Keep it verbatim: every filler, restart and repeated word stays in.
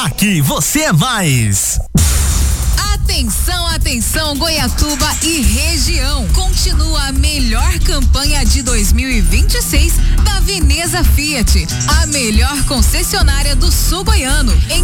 Aqui você é mais. Atenção, atenção, Goiatuba e região. Continua a melhor campanha de dois mil e vinte e seis da Veneza Fiat, a melhor concessionária do sul goiano. Em